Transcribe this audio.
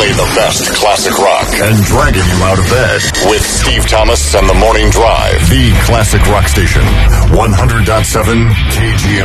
play the best classic rock and dragging you out of bed with Steve Thomas and the Morning Drive. The classic rock station, 100.7 KGM.